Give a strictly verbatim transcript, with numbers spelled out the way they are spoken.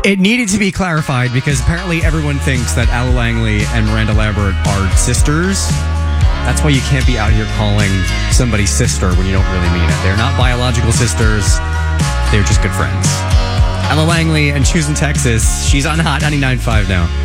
It needed to be clarified because apparently everyone thinks that Ella Langley and Miranda Lambert are sisters. That's why you can't be out here calling somebody sister when you don't really mean it. They're not biological sisters. They're just good friends. Ella Langley and Choosing Texas. She's on Hot ninety-nine point five now.